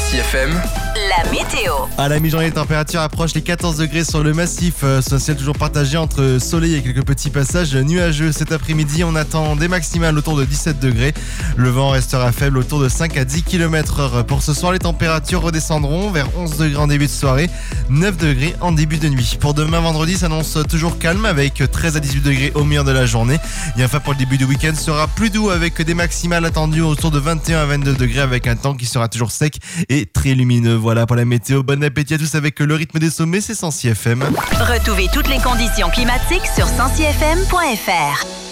Sensi FM, la météo. À la mi-journée, les températures approchent les 14 degrés sur le massif. C'est un ciel toujours partagé entre soleil et quelques petits passages nuageux. Cet après-midi, on attend des maximales autour de 17 degrés. Le vent restera faible autour de 5 à 10 km/h. Pour ce soir, les températures redescendront vers 11 degrés en début de soirée, 9 degrés en début de nuit. Pour demain, vendredi, s'annonce toujours calme avec 13 à 18 degrés au meilleur de la journée. Et enfin, pour le début du week-end, sera plus doux avec des maximales attendues autour de 21 à 22 degrés avec un temps qui sera toujours sec et très lumineux. Voilà pour la météo. Bon appétit à tous avec le rythme des sommets, c'est Sensi FM. Retrouvez toutes les conditions climatiques sur sensifm.fr.